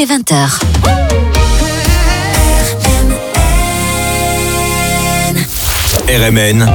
est 20h. RMN,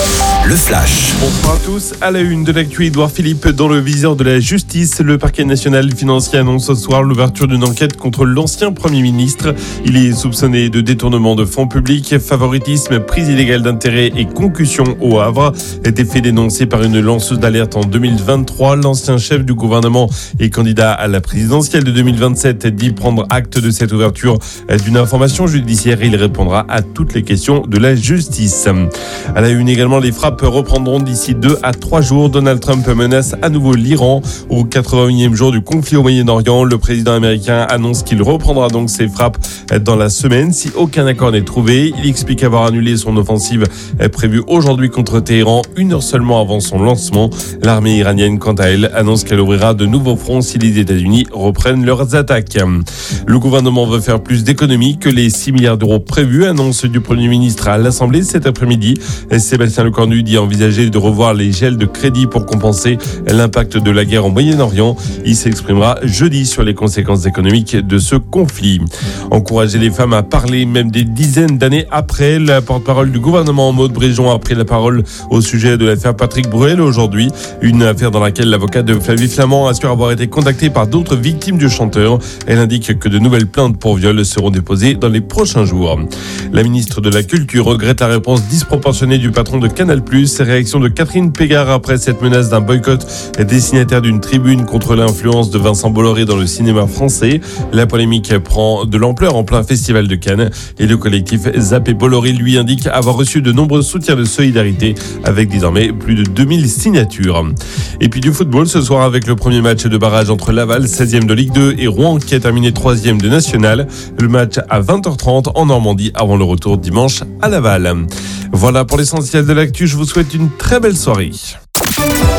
le flash. Bonsoir à tous. À la une de l'actu, Édouard Philippe dans le viseur de la justice. Le parquet national financier annonce ce soir l'ouverture d'une enquête contre l'ancien Premier ministre. Il est soupçonné de détournement de fonds publics, favoritisme, prise illégale d'intérêt et concussion au Havre. Des faits dénoncés par une lanceuse d'alerte en 2023. L'ancien chef du gouvernement et candidat à la présidentielle de 2027 dit prendre acte de cette ouverture d'une information judiciaire. Il répondra à toutes les questions de la justice. À la une également, les frappes reprendront d'ici 2 à 3 jours. Donald Trump menace à nouveau l'Iran. Au 81e jour du conflit au Moyen-Orient, le président américain annonce qu'il reprendra donc ses frappes dans la semaine si aucun accord n'est trouvé. Il explique avoir annulé son offensive prévue aujourd'hui contre Téhéran, 1 heure seulement avant son lancement. L'armée iranienne, quant à elle, annonce qu'elle ouvrira de nouveaux fronts si les États-Unis reprennent leurs attaques. Le gouvernement veut faire plus d'économies que les 6 milliards d'euros prévus, annonce du Premier ministre à l'Assemblée cet après-midi. Sébastien Lecornu dit envisager de revoir les gels de crédit pour compenser l'impact de la guerre au Moyen-Orient. Il s'exprimera jeudi sur les conséquences économiques de ce conflit. Encourager les femmes à parler, même des dizaines d'années après. La porte-parole du gouvernement, Maud Bréjon, a pris la parole au sujet de l'affaire Patrick Bruel aujourd'hui. Une affaire dans laquelle l'avocat de Flavie Flament assure avoir été contacté par d'autres victimes du chanteur. Elle indique que de nouvelles plaintes pour viol seront déposées dans les prochains jours. La ministre de la Culture regrette la réponse disproportionnée du patron de Canal+. Réaction de Catherine Pégard après cette menace d'un boycott des signataires d'une tribune contre l'influence de Vincent Bolloré dans le cinéma français. La polémique prend de l'ampleur en plein festival de Cannes et le collectif Zappé Bolloré lui indique avoir reçu de nombreux soutiens de solidarité avec désormais plus de 2000 signatures. Et puis du football ce soir avec le premier match de barrage entre Laval, 16e de Ligue 2 et Rouen qui a terminé 3e de National. Le match à 20h30 en Normandie avant le retour dimanche à Laval. Voilà pour l'essentiel de l'actu, je vous souhaite une très belle soirée.